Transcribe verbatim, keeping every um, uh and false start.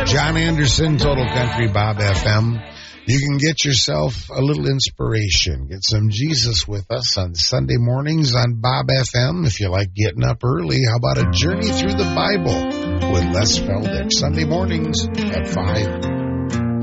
John Anderson, Total Country Bob F M. You can get yourself a little inspiration. Get some Jesus with us on Sunday mornings on Bob F M. If you like getting up early, how about a journey through the Bible with Les Feldick? Sunday mornings at five.